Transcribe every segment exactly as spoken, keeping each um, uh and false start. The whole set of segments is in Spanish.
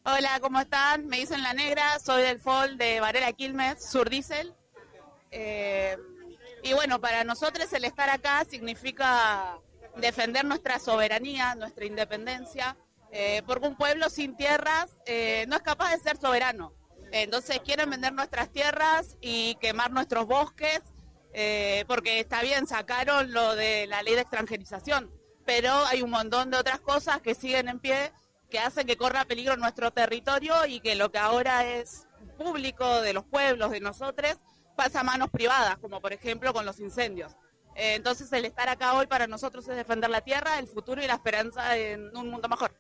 Hola, ¿cómo están? Me dicen La Negra, soy del F O L de Varela Quilmes, Sur Diesel. Eh, y bueno, para nosotros el estar acá significa defender nuestra soberanía, nuestra independencia, eh, porque un pueblo sin tierras eh, no es capaz de ser soberano. Entonces quieren vender nuestras tierras y quemar nuestros bosques, eh, porque está bien, sacaron lo de la ley de extranjerización, pero hay un montón de otras cosas que siguen en pie, que hacen que corra peligro nuestro territorio y que lo que ahora es público de los pueblos, de nosotros, pasa a manos privadas, como por ejemplo con los incendios. Eh, entonces el estar acá hoy para nosotros es defender la tierra, el futuro y la esperanza en un mundo mejor.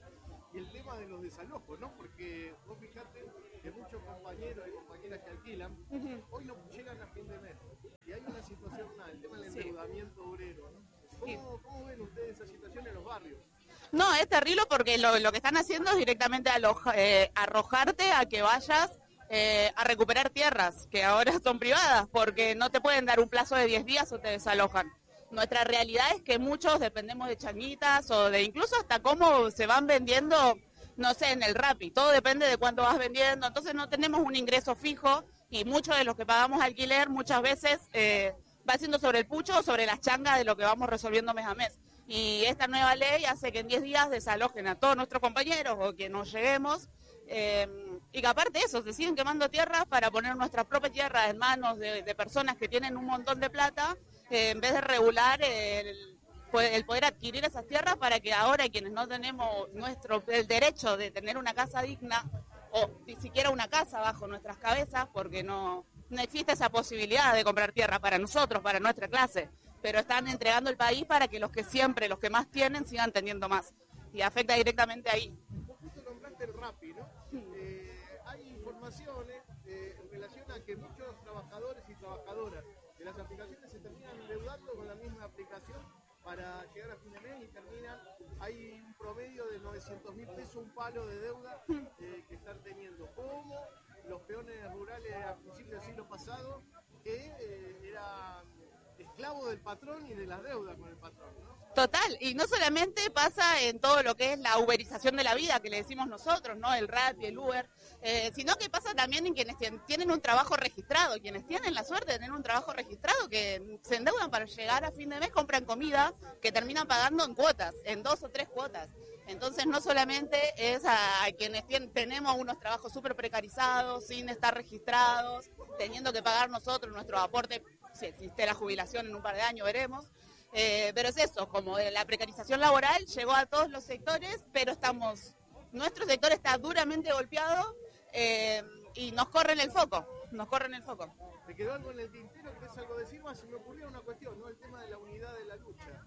Y el tema de los desalojos, ¿no? Porque vos fijate que muchos compañeros y compañeras que alquilan, uh-huh. hoy no llegan a fin de mes. Y hay una situación, el tema del endeudamiento sí. obrero, ¿no? ¿Cómo, sí. ¿Cómo ven ustedes esa situación en los barrios? No, es terrible porque lo, lo que están haciendo es directamente aloja, eh, arrojarte a que vayas eh, a recuperar tierras que ahora son privadas, porque no te pueden dar un plazo de diez días o te desalojan. Nuestra realidad es que muchos dependemos de changuitas o de incluso hasta cómo se van vendiendo, no sé, en el Rappi. Todo depende de cuánto vas vendiendo, entonces no tenemos un ingreso fijo y muchos de los que pagamos alquiler muchas veces eh, va siendo sobre el pucho o sobre las changas de lo que vamos resolviendo mes a mes. Y esta nueva ley hace que en diez días desalojen a todos nuestros compañeros o que nos lleguemos, eh, y que aparte de eso, se siguen quemando tierras para poner nuestras propias tierras en manos de, de personas que tienen un montón de plata, eh, en vez de regular el, el poder adquirir esas tierras para que ahora quienes no tenemos nuestro el derecho de tener una casa digna, o ni siquiera una casa bajo nuestras cabezas, porque no, no existe esa posibilidad de comprar tierra para nosotros, para nuestra clase, pero están entregando el país para que los que siempre, los que más tienen, sigan teniendo más. Y afecta directamente ahí. Vos justo nombraste el Rappi, ¿no? Eh, hay informaciones eh, en relación a que muchos trabajadores y trabajadoras de las aplicaciones se terminan endeudando con la misma aplicación para llegar a fin de mes y terminan, hay un promedio de novecientos mil pesos, un palo de deuda eh, que están teniendo. Como los peones rurales a principios del siglo pasado, que eh, eran esclavo del patrón y de las deudas con el patrón, ¿no? Total, y no solamente pasa en todo lo que es la uberización de la vida, que le decimos nosotros, ¿no? El Rappi, el Uber, eh, sino que pasa también en quienes tienen un trabajo registrado, quienes tienen la suerte de tener un trabajo registrado, que se endeudan para llegar a fin de mes, compran comida que terminan pagando en cuotas, en dos o tres cuotas. Entonces no solamente es a, a quienes tienen, tenemos unos trabajos súper precarizados, sin estar registrados, teniendo que pagar nosotros nuestro aporte, si existe la jubilación en un par de años, veremos. Eh, pero es eso, como la precarización laboral llegó a todos los sectores, pero estamos, nuestro sector está duramente golpeado eh, y nos corren el foco, nos corren el foco. Me quedó algo en el tintero, ¿querés algo decir más? Se me ocurrió una cuestión, ¿no? El tema de la unidad de la lucha.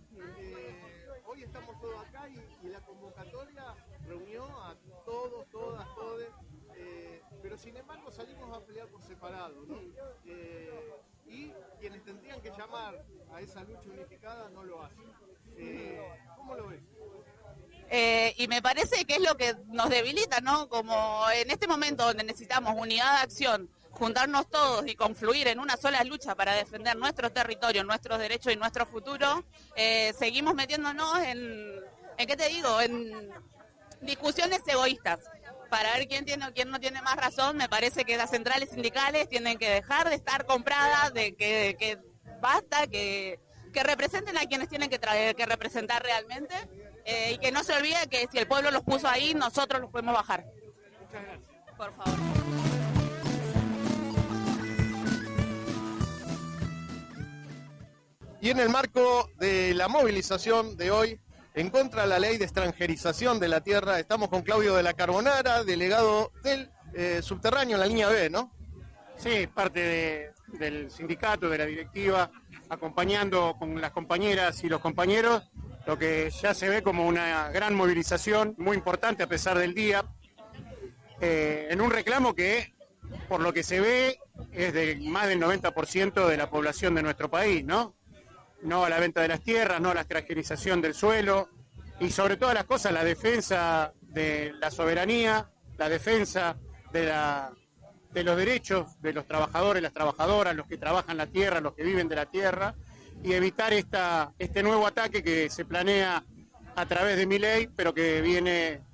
Eh, hoy estamos todos acá y, y la convocatoria reunió a todos, todas, todes, eh, pero sin embargo salimos a pelear por separado, ¿no? Eh, y quienes tendrían que llamar a esa lucha unificada no lo hacen. Eh, ¿Cómo lo ves? Eh, y me parece que es lo que nos debilita, ¿no? Como en este momento donde necesitamos unidad de acción, juntarnos todos y confluir en una sola lucha para defender nuestro territorio, nuestros derechos y nuestro futuro, eh, seguimos metiéndonos en, ¿en qué te digo? En discusiones egoístas. Para ver quién tiene o quién no tiene más razón, me parece que las centrales sindicales tienen que dejar de estar compradas, de que, que basta, que, que representen a quienes tienen que, traer, que representar realmente, eh, y que no se olvide que si el pueblo los puso ahí, nosotros los podemos bajar. Muchas gracias. Por favor. Y en el marco de la movilización de hoy, en contra de la ley de extranjerización de la tierra, estamos con Claudio de la Carbonara, delegado del eh, subterráneo en la línea B, ¿no? Sí, parte de, del sindicato, de la directiva, acompañando con las compañeras y los compañeros, lo que ya se ve como una gran movilización, muy importante a pesar del día, eh, en un reclamo que, por lo que se ve, es de más del noventa por ciento de la población de nuestro país, ¿no? No a la venta de las tierras, no a la extranjerización del suelo y sobre todas las cosas la defensa de la soberanía, la defensa de, la, de los derechos de los trabajadores, las trabajadoras, los que trabajan la tierra, los que viven de la tierra y evitar esta, este nuevo ataque que se planea a través de mi ley, pero que viene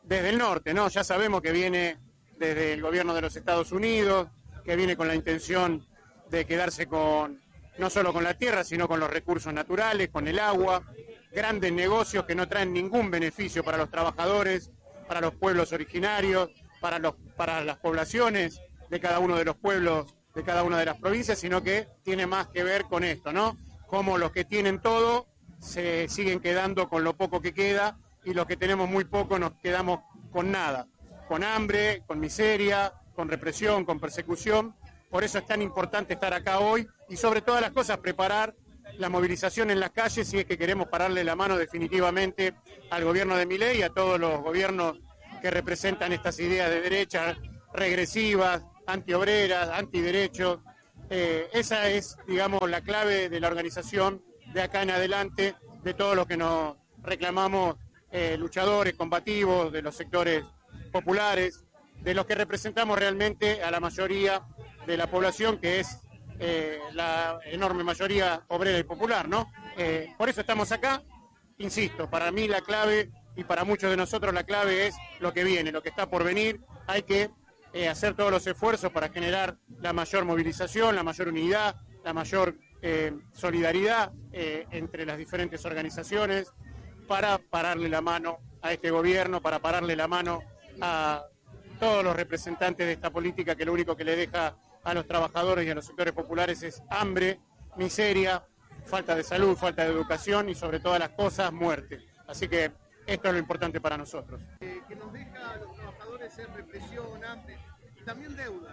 desde el norte, ¿no? Ya sabemos que viene desde el gobierno de los Estados Unidos, que viene con la intención de quedarse con no solo con la tierra, sino con los recursos naturales, con el agua, grandes negocios que no traen ningún beneficio para los trabajadores, para los pueblos originarios, para, los, para las poblaciones de cada uno de los pueblos, de cada una de las provincias, sino que tiene más que ver con esto, ¿no? Como los que tienen todo se siguen quedando con lo poco que queda y los que tenemos muy poco nos quedamos con nada, con hambre, con miseria, con represión, con persecución. Por eso es tan importante estar acá hoy y sobre todas las cosas preparar la movilización en las calles si es que queremos pararle la mano definitivamente al gobierno de Milei y a todos los gobiernos que representan estas ideas de derecha regresivas, antiobreras, antiderechos. Eh, esa es, digamos, la clave de la organización de acá en adelante, de todo lo que nos reclamamos eh, luchadores, combativos, de los sectores populares, de los que representamos realmente a la mayoría de la población, que es eh, la enorme mayoría obrera y popular, ¿no? Eh, por eso estamos acá, insisto, para mí la clave y para muchos de nosotros la clave es lo que viene, lo que está por venir. Hay que eh, hacer todos los esfuerzos para generar la mayor movilización, la mayor unidad, la mayor eh, solidaridad eh, entre las diferentes organizaciones para pararle la mano a este gobierno, para pararle la mano a todos los representantes de esta política que lo único que le deja a los trabajadores y a los sectores populares es hambre, miseria, falta de salud, falta de educación y sobre todas las cosas, muerte. Así que esto es lo importante para nosotros. Eh, que nos deja a los trabajadores es represión, hambre y también deuda,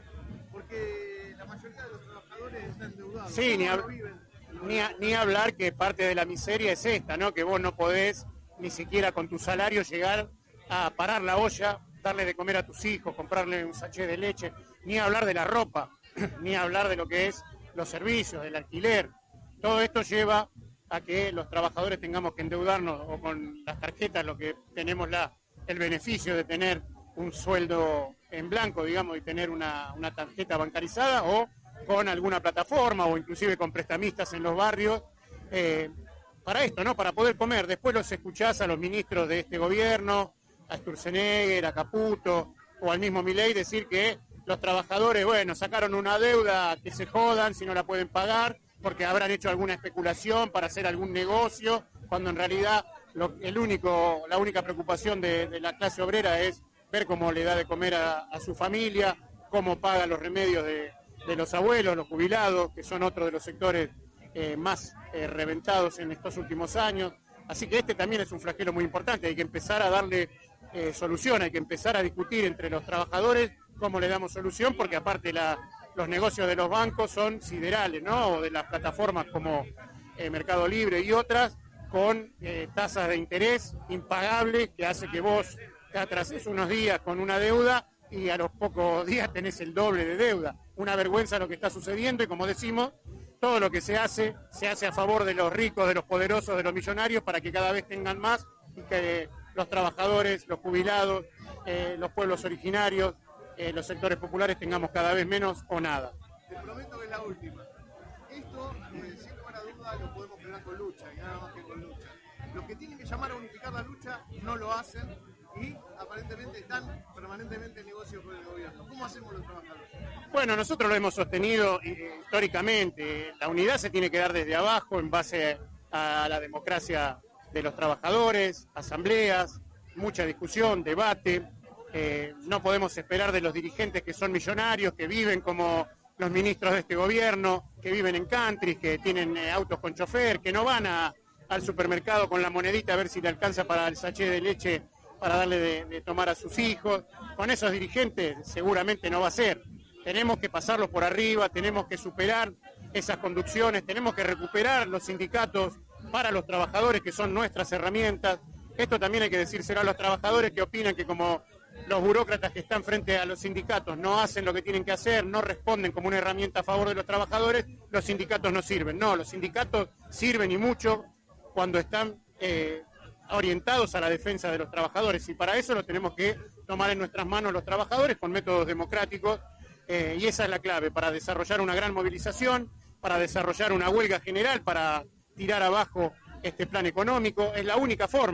porque la mayoría de los trabajadores están endeudados. Sí, ni, hab ni, a, ni hablar que parte de la miseria es esta, ¿no? Que vos no podés ni siquiera con tu salario llegar a parar la olla, darle de comer a tus hijos, comprarle un sachet de leche, ni hablar de la ropa, ni hablar de lo que es los servicios, del alquiler. Todo esto lleva a que los trabajadores tengamos que endeudarnos o con las tarjetas, lo que tenemos la, el beneficio de tener un sueldo en blanco, digamos, y tener una, una tarjeta bancarizada, o con alguna plataforma o inclusive con prestamistas en los barrios, eh, para esto, ¿no? Para poder comer. Después los escuchás a los ministros de este gobierno, a Sturzenegger, a Caputo o al mismo Milei decir que los trabajadores, bueno, sacaron una deuda, que se jodan si no la pueden pagar, porque habrán hecho alguna especulación para hacer algún negocio, cuando en realidad lo, el único, la única preocupación de, de la clase obrera es ver cómo le da de comer a, a su familia, cómo paga los remedios de, de los abuelos, los jubilados, que son otro de los sectores eh, más eh, reventados en estos últimos años. Así que este también es un flagelo muy importante, hay que empezar a darle eh, solución, hay que empezar a discutir entre los trabajadores cómo le damos solución, porque aparte la, los negocios de los bancos son siderales, ¿no? O de las plataformas como eh, Mercado Libre y otras, con eh, tasas de interés impagables que hace que vos te atrases unos días con una deuda y a los pocos días tenés el doble de deuda. Una vergüenza lo que está sucediendo y, como decimos, todo lo que se hace, se hace a favor de los ricos, de los poderosos, de los millonarios, para que cada vez tengan más y que los trabajadores, los jubilados, eh, los pueblos originarios, eh, los sectores populares tengamos cada vez menos o nada. Te prometo que es la última. Esto, eh, sin lugar a dudas, lo podemos frenar con lucha y nada más que con lucha. Los que tienen que llamar a unificar la lucha no lo hacen y aparentemente están permanentemente en negocio con el gobierno. ¿Cómo hacemos los trabajadores? Bueno, nosotros lo hemos sostenido eh, históricamente. La unidad se tiene que dar desde abajo en base a la democracia de los trabajadores, asambleas, mucha discusión, debate. Eh, no podemos esperar de los dirigentes que son millonarios, que viven como los ministros de este gobierno, que viven en countries, que tienen eh, autos con chofer, que no van a, al supermercado con la monedita a ver si le alcanza para el sachet de leche para darle de, de tomar a sus hijos. Con esos dirigentes seguramente no va a ser. Tenemos que pasarlos por arriba, tenemos que superar esas conducciones, tenemos que recuperar los sindicatos para los trabajadores, que son nuestras herramientas. Esto también hay que decírselo a los trabajadores que opinan que como los burócratas que están frente a los sindicatos no hacen lo que tienen que hacer, no responden como una herramienta a favor de los trabajadores, los sindicatos no sirven. No, los sindicatos sirven y mucho cuando están eh, orientados a la defensa de los trabajadores, y para eso lo tenemos que tomar en nuestras manos los trabajadores con métodos democráticos, eh, y esa es la clave para desarrollar una gran movilización, para desarrollar una huelga general, para tirar abajo este plan económico. Es la única forma,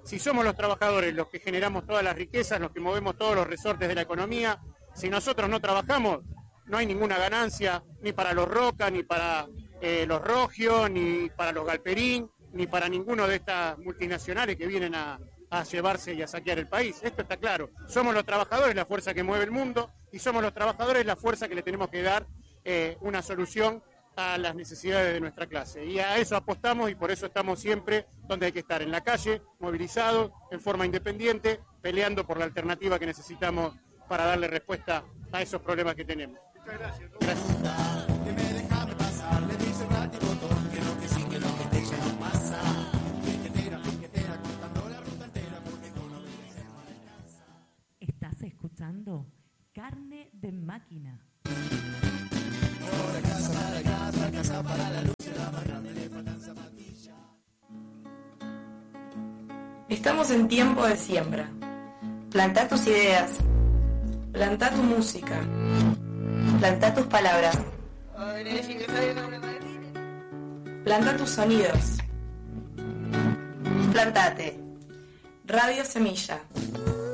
Si somos los trabajadores los que generamos todas las riquezas, los que movemos todos los resortes de la economía, si nosotros no trabajamos, no hay ninguna ganancia, ni para los Roca, ni para eh, los Rogio, ni para los Galperín, ni para ninguno de estas multinacionales que vienen a, a llevarse y a saquear el país. Esto está claro. Somos los trabajadores la fuerza que mueve el mundo y somos los trabajadores la fuerza que le tenemos que dar eh, una solución a las necesidades de nuestra clase. Y a eso apostamos y por eso estamos siempre donde hay que estar, en la calle, movilizados, en forma independiente, peleando por la alternativa que necesitamos para darle respuesta a esos problemas que tenemos. Muchas gracias. ¿no? Gracias. Estás escuchando Carne de Máquina. Estamos en tiempo de siembra. Plantá tus ideas. Plantá tu música. Plantá tus palabras. Plantá tus sonidos. Plantate. Radio Semilla.